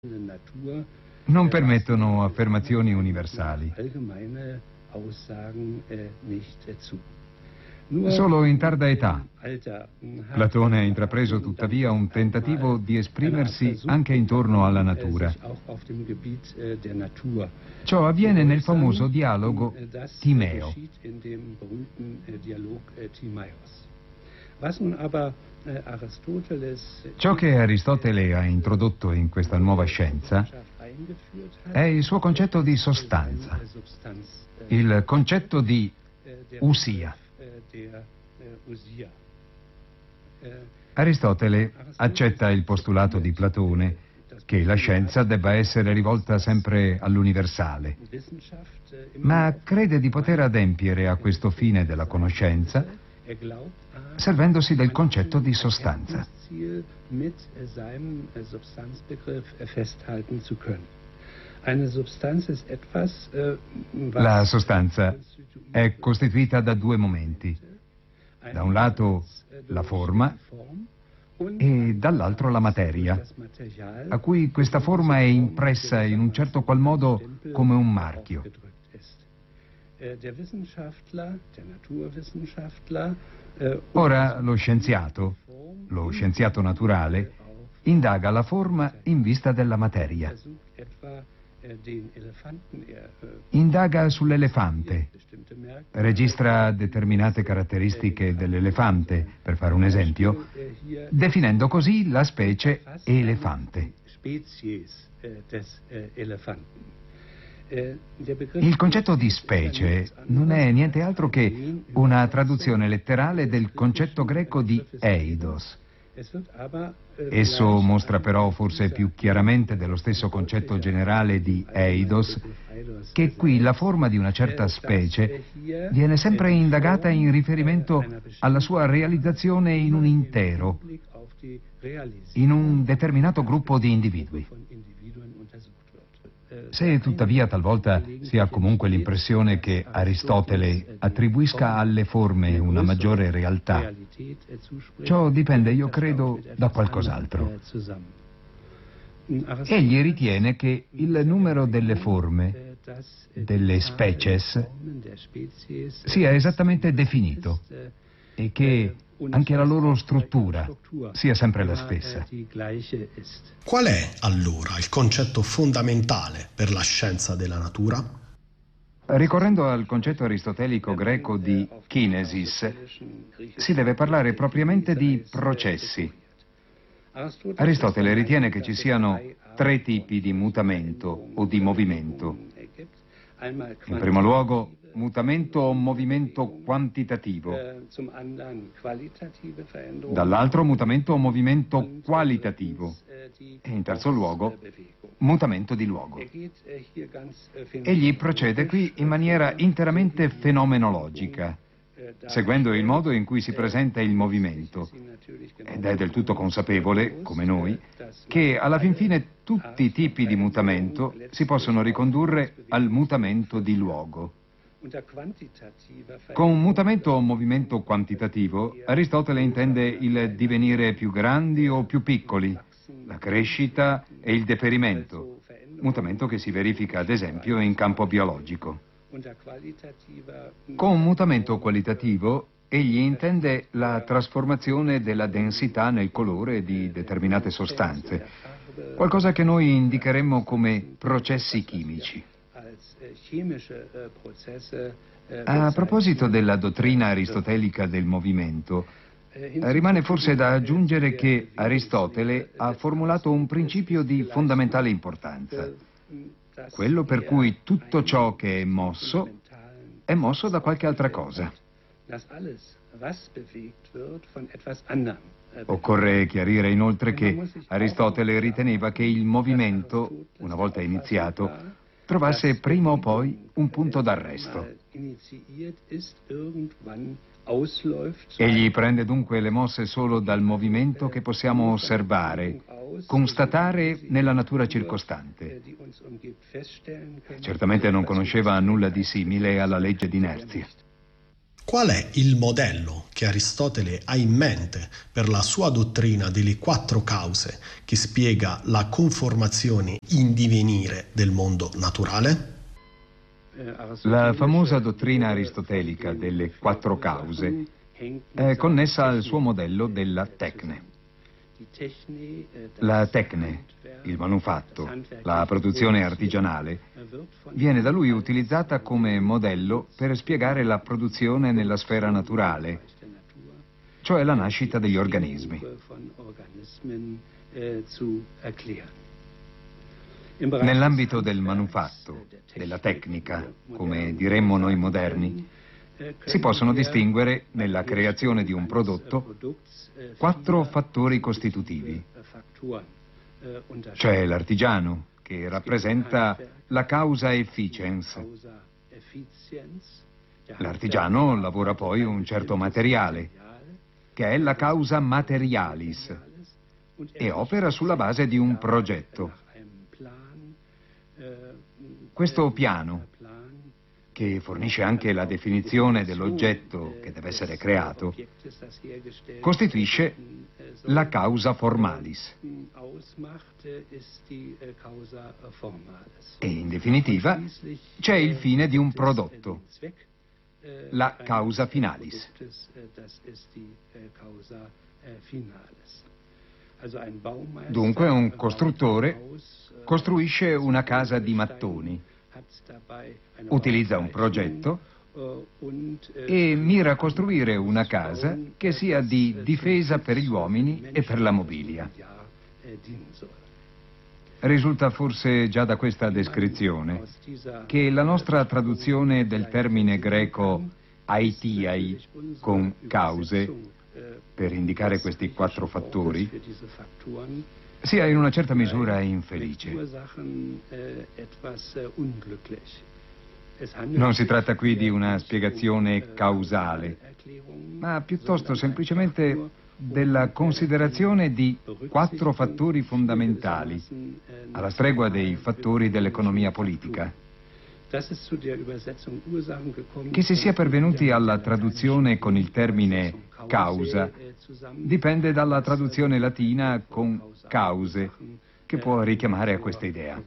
Non permettono affermazioni universali. Solo in tarda età Platone ha intrapreso tuttavia un tentativo di esprimersi anche intorno alla natura. Ciò avviene nel famoso dialogo Timeo. Ciò che Aristotele ha introdotto in questa nuova scienza è il suo concetto di sostanza, il concetto di usia. Aristotele accetta il postulato di Platone che la scienza debba essere rivolta sempre all'universale, ma crede di poter adempiere a questo fine della conoscenza servendosi del concetto di sostanza. La sostanza è costituita da due momenti. Da un lato la forma e dall'altro la materia, a cui questa forma è impressa in un certo qual modo come un marchio. Ora lo scienziato naturale, indaga la forma in vista della materia. Indaga sull'elefante, registra determinate caratteristiche dell'elefante, per fare un esempio, definendo così la specie elefante. Il concetto di specie non è niente altro che una traduzione letterale del concetto greco di eidos. Esso mostra però forse più chiaramente dello stesso concetto generale di eidos che qui la forma di una certa specie viene sempre indagata in riferimento alla sua realizzazione in un intero, in un determinato gruppo di individui. Se tuttavia talvolta si ha comunque l'impressione che Aristotele attribuisca alle forme una maggiore realtà, ciò dipende, io credo, da qualcos'altro. Egli ritiene che il numero delle forme, delle species, sia esattamente definito e che anche la loro struttura sia sempre la stessa. Qual è allora il concetto fondamentale per la scienza della natura? Ricorrendo al concetto aristotelico greco di kinesis, si deve parlare propriamente di processi. Aristotele ritiene che ci siano tre tipi di mutamento o di movimento. In primo luogo, mutamento o movimento quantitativo. Dall'altro, mutamento o movimento qualitativo. E in terzo luogo, mutamento di luogo. Egli procede qui in maniera interamente fenomenologica, seguendo il modo in cui si presenta il movimento, ed è del tutto consapevole, come noi, che alla fin fine tutti i tipi di mutamento si possono ricondurre al mutamento di luogo. Con mutamento o movimento quantitativo, Aristotele intende il divenire più grandi o più piccoli, la crescita e il deperimento, mutamento che si verifica ad esempio in campo biologico. Con mutamento qualitativo, egli intende la trasformazione della densità nel colore di determinate sostanze, qualcosa che noi indicheremmo come processi chimici. A proposito della dottrina aristotelica del movimento, rimane forse da aggiungere che Aristotele ha formulato un principio di fondamentale importanza, quello per cui tutto ciò che è mosso da qualche altra cosa. Occorre chiarire inoltre che Aristotele riteneva che il movimento, una volta iniziato, trovasse prima o poi un punto d'arresto. Egli prende dunque le mosse solo dal movimento che possiamo osservare, constatare nella natura circostante. Certamente non conosceva nulla di simile alla legge d'inerzia. Qual è il modello che Aristotele ha in mente per la sua dottrina delle 4 cause che spiega la conformazione in divenire del mondo naturale? La famosa dottrina aristotelica delle 4 cause è connessa al suo modello della tecne. La tecne, il manufatto, la produzione artigianale, viene da lui utilizzata come modello per spiegare la produzione nella sfera naturale, cioè la nascita degli organismi. Nell'ambito del manufatto, della tecnica, come diremmo noi moderni, si possono distinguere, nella creazione di un prodotto, 4 fattori costitutivi. C'è l'artigiano, che rappresenta la causa efficiens. L'artigiano lavora poi un certo materiale, che è la causa materialis, e opera sulla base di un progetto. Questo piano, che fornisce anche la definizione dell'oggetto che deve essere creato, costituisce la causa formalis. E in definitiva c'è il fine di un prodotto, la causa finalis. Dunque un costruttore costruisce una casa di mattoni, utilizza un progetto e mira a costruire una casa che sia di difesa per gli uomini e per la mobilia. Risulta forse già da questa descrizione che la nostra traduzione del termine greco aitiai con cause, per indicare questi 4 fattori, sia in una certa misura infelice. Non si tratta qui di una spiegazione causale, ma piuttosto semplicemente della considerazione di 4 fattori fondamentali, alla stregua dei fattori dell'economia politica. Che si sia pervenuti alla traduzione con il termine causa dipende dalla traduzione latina con cause, che può richiamare a questa idea.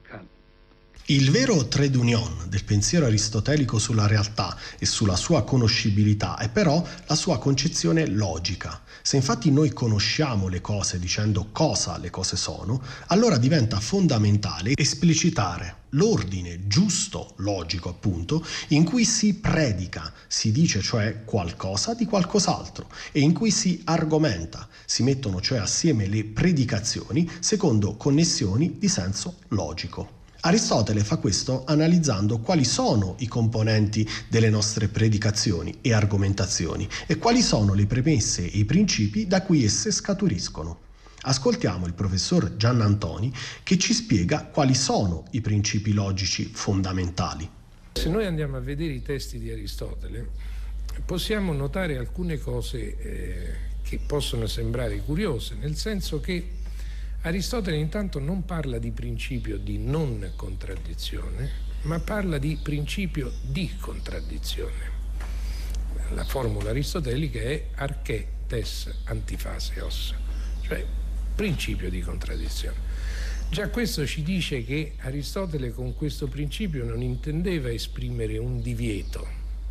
Il vero trait d'union del pensiero aristotelico sulla realtà e sulla sua conoscibilità è però la sua concezione logica. Se infatti noi conosciamo le cose dicendo cosa le cose sono, allora diventa fondamentale esplicitare l'ordine giusto, logico appunto, in cui si predica, si dice cioè qualcosa di qualcos'altro, e in cui si argomenta, si mettono cioè assieme le predicazioni secondo connessioni di senso logico. Aristotele fa questo analizzando quali sono i componenti delle nostre predicazioni e argomentazioni e quali sono le premesse e i principi da cui esse scaturiscono. Ascoltiamo il professor Giannantoni che ci spiega quali sono i principi logici fondamentali. Se noi andiamo a vedere i testi di Aristotele, possiamo notare alcune cose che possono sembrare curiose, nel senso che Aristotele intanto non parla di principio di non contraddizione, ma parla di principio di contraddizione. La formula aristotelica è arché tes antifaseos, cioè principio di contraddizione. Già questo ci dice che Aristotele con questo principio non intendeva esprimere un divieto,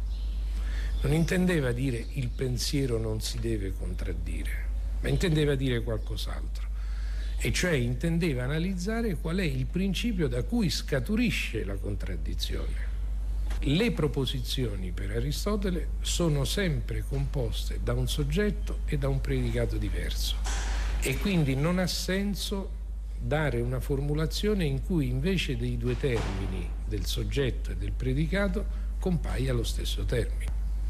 non intendeva dire il pensiero non si deve contraddire, ma intendeva dire qualcos'altro. E cioè intendeva analizzare qual è il principio da cui scaturisce la contraddizione. Le proposizioni per Aristotele sono sempre composte da un soggetto e da un predicato diverso e quindi non ha senso dare una formulazione in cui invece dei 2 termini, del soggetto e del predicato, compaia lo stesso termine.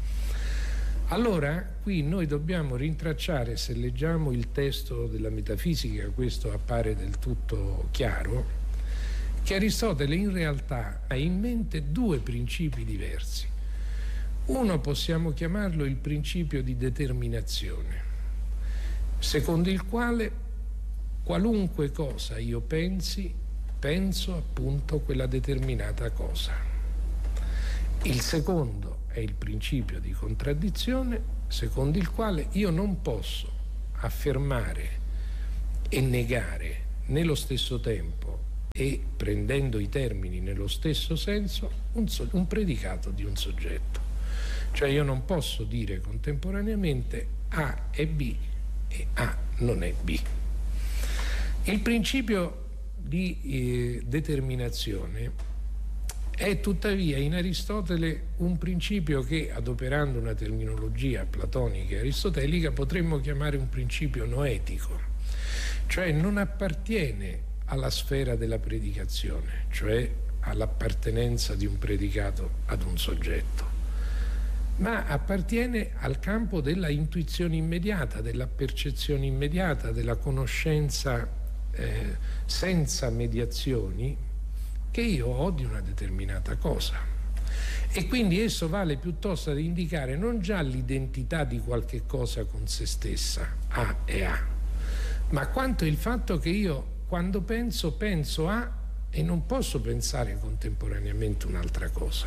Allora, qui noi dobbiamo rintracciare, se leggiamo il testo della metafisica, questo appare del tutto chiaro, che Aristotele in realtà ha in mente 2 principi diversi. Uno possiamo chiamarlo il principio di determinazione, secondo il quale qualunque cosa io pensi, penso appunto quella determinata cosa. Il secondo è il principio di contraddizione, secondo il quale io non posso affermare e negare nello stesso tempo e prendendo i termini nello stesso senso un predicato di un soggetto. Cioè io non posso dire contemporaneamente A è B e A non è B. Il principio di determinazione è tuttavia in Aristotele un principio che, adoperando una terminologia platonica e aristotelica, potremmo chiamare un principio noetico, cioè non appartiene alla sfera della predicazione, cioè all'appartenenza di un predicato ad un soggetto, ma appartiene al campo della intuizione immediata, della percezione immediata, della conoscenza senza mediazioni che io ho di una determinata cosa. E quindi esso vale piuttosto ad indicare non già l'identità di qualche cosa con se stessa, A e A, ma quanto il fatto che io quando penso A e non posso pensare contemporaneamente un'altra cosa.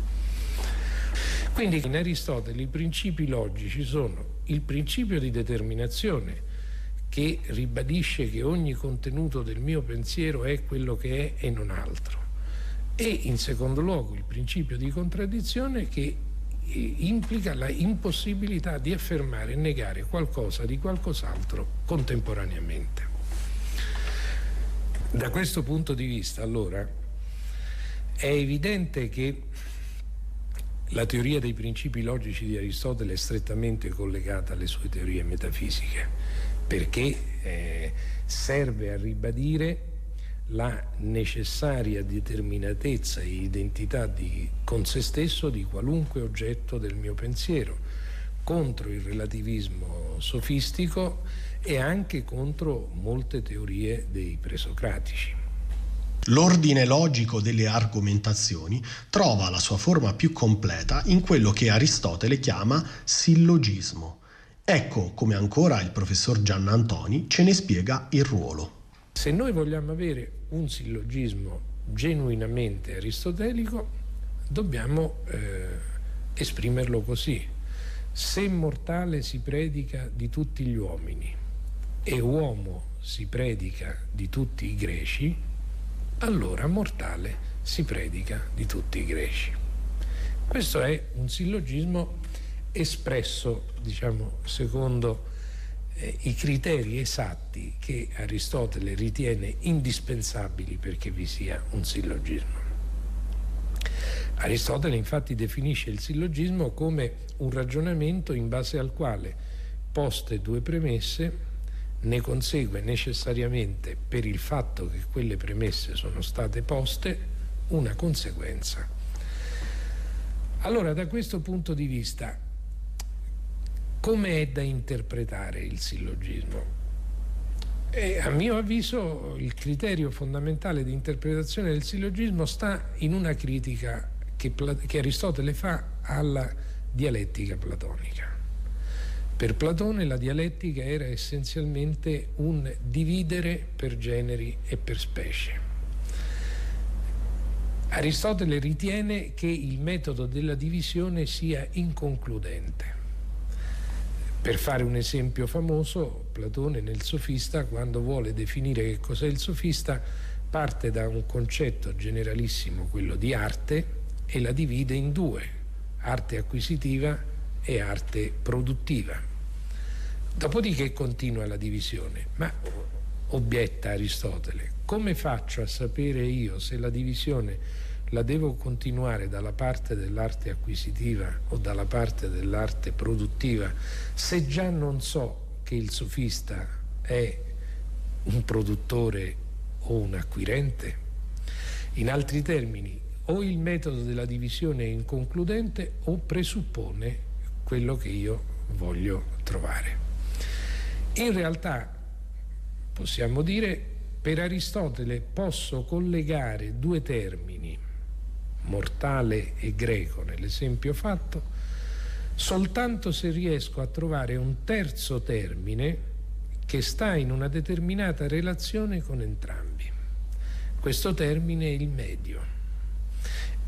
Quindi in Aristotele i principi logici sono il principio di determinazione, che ribadisce che ogni contenuto del mio pensiero è quello che è e non altro, e in secondo luogo il principio di contraddizione, che implica la impossibilità di affermare e negare qualcosa di qualcos'altro contemporaneamente. Da questo punto di vista, allora, è evidente che la teoria dei principi logici di Aristotele è strettamente collegata alle sue teorie metafisiche, perché serve a ribadire la necessaria determinatezza e identità con se stesso di qualunque oggetto del mio pensiero, contro il relativismo sofistico e anche contro molte teorie dei presocratici. L'ordine logico delle argomentazioni trova la sua forma più completa in quello che Aristotele chiama sillogismo. Ecco come ancora il professor Giannantoni ce ne spiega il ruolo. Se noi vogliamo avere un sillogismo genuinamente aristotelico, dobbiamo esprimerlo così: se mortale si predica di tutti gli uomini e uomo si predica di tutti i greci, allora mortale si predica di tutti i greci. Questo è un sillogismo espresso, diciamo, secondo i criteri esatti che Aristotele ritiene indispensabili perché vi sia un sillogismo. Aristotele infatti definisce il sillogismo come un ragionamento in base al quale, poste due premesse, ne consegue necessariamente, per il fatto che quelle premesse sono state poste, una conseguenza. Allora, da questo punto di vista, come è da interpretare il sillogismo? A mio avviso il criterio fondamentale di interpretazione del sillogismo sta in una critica che Aristotele fa alla dialettica platonica. Per Platone la dialettica era essenzialmente un dividere per generi e per specie. Aristotele ritiene che il metodo della divisione sia inconcludente. Per fare un esempio famoso, Platone nel Sofista, quando vuole definire che cos'è il sofista, parte da un concetto generalissimo, quello di arte, e la divide in due: arte acquisitiva e arte produttiva. Dopodiché continua la divisione. Ma, obietta Aristotele, come faccio a sapere io se la divisione la devo continuare dalla parte dell'arte acquisitiva o dalla parte dell'arte produttiva, se già non so che il sofista è un produttore o un acquirente? In altri termini, o il metodo della divisione è inconcludente o presuppone quello che io voglio trovare. In realtà possiamo dire, per Aristotele posso collegare due termini, mortale e greco nell'esempio fatto, soltanto se riesco a trovare un terzo termine che sta in una determinata relazione con entrambi. Questo termine è il medio.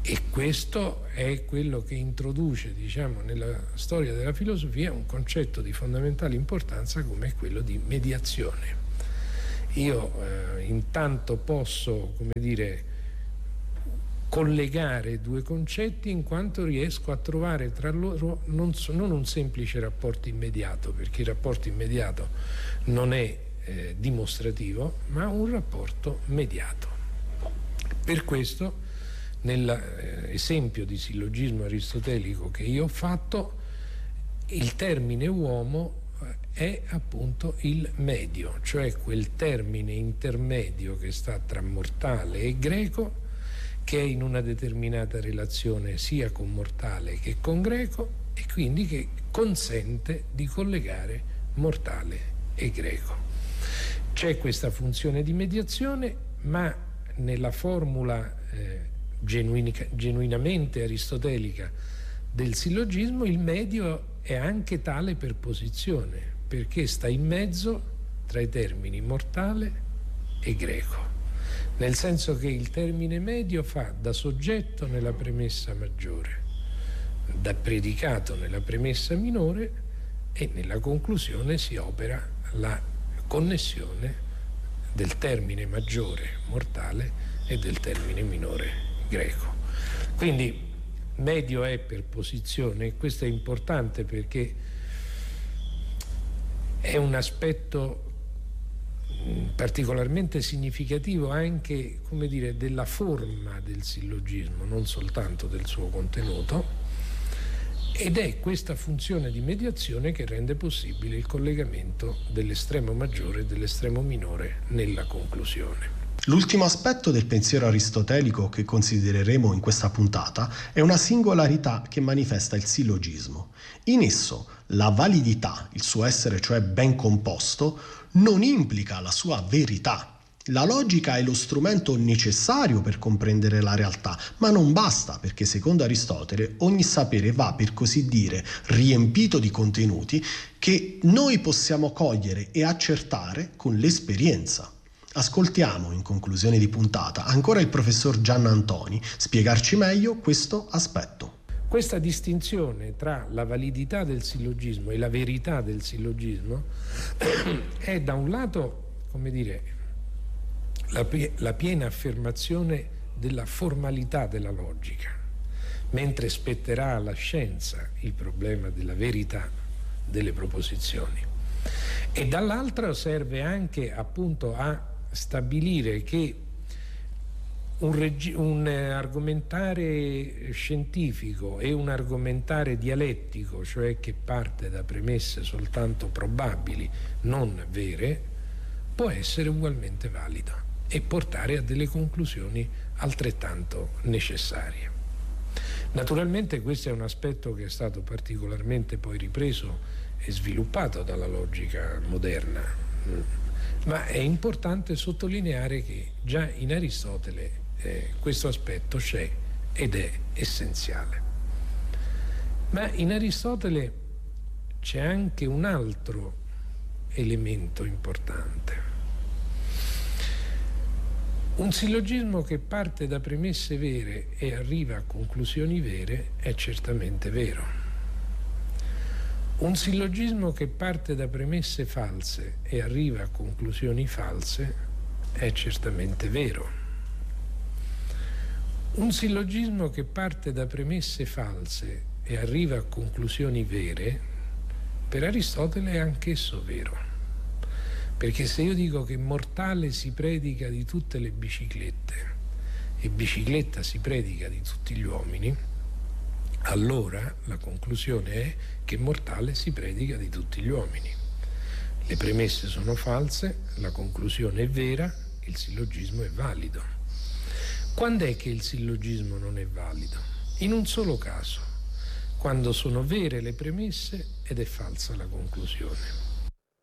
E questo è quello che introduce, diciamo, nella storia della filosofia un concetto di fondamentale importanza come è quello di mediazione. Io intanto posso, come dire, collegare due concetti in quanto riesco a trovare tra loro non un semplice rapporto immediato, perché il rapporto immediato non è dimostrativo, ma un rapporto mediato. Per questo, nell'esempio di sillogismo aristotelico che io ho fatto, il termine uomo è appunto il medio, cioè quel termine intermedio che sta tra mortale e greco, che è in una determinata relazione sia con mortale che con greco e quindi che consente di collegare mortale e greco. C'è questa funzione di mediazione, ma nella formula genuinamente aristotelica del sillogismo il medio è anche tale per posizione, perché sta in mezzo tra i termini mortale e greco, nel senso che il termine medio fa da soggetto nella premessa maggiore, da predicato nella premessa minore e nella conclusione si opera la connessione del termine maggiore mortale e del termine minore greco. Quindi medio è per posizione, e questo è importante perché è un aspetto particolarmente significativo anche, come dire, della forma del sillogismo, non soltanto del suo contenuto, ed è questa funzione di mediazione che rende possibile il collegamento dell'estremo maggiore e dell'estremo minore nella conclusione. L'ultimo aspetto del pensiero aristotelico che considereremo in questa puntata è una singolarità che manifesta il sillogismo. In esso la validità, il suo essere cioè ben composto, non implica la sua verità. La logica è lo strumento necessario per comprendere la realtà, ma non basta, perché secondo Aristotele ogni sapere va, per così dire, riempito di contenuti che noi possiamo cogliere e accertare con l'esperienza. Ascoltiamo, in conclusione di puntata, ancora il professor Gianna Antoni spiegarci meglio questo aspetto. Questa distinzione tra la validità del sillogismo e la verità del sillogismo è da un lato, come dire, la piena affermazione della formalità della logica, mentre spetterà alla scienza il problema della verità delle proposizioni. E dall'altra serve anche appunto a stabilire che un argomentare scientifico e un argomentare dialettico, cioè che parte da premesse soltanto probabili, non vere, può essere ugualmente valido e portare a delle conclusioni altrettanto necessarie. Naturalmente questo è un aspetto che è stato particolarmente poi ripreso e sviluppato dalla logica moderna, ma è importante sottolineare che già in Aristotele questo aspetto c'è ed è essenziale. Ma in Aristotele c'è anche un altro elemento importante. Un sillogismo che parte da premesse vere e arriva a conclusioni vere è certamente vero. Un sillogismo che parte da premesse false e arriva a conclusioni false è certamente vero. Un sillogismo che parte da premesse false e arriva a conclusioni vere, per Aristotele è anch'esso vero. Perché se io dico che mortale si predica di tutte le biciclette e bicicletta si predica di tutti gli uomini, allora la conclusione è che mortale si predica di tutti gli uomini. Le premesse sono false, la conclusione è vera, il sillogismo è valido. Quando è che il sillogismo non è valido? In un solo caso, quando sono vere le premesse ed è falsa la conclusione.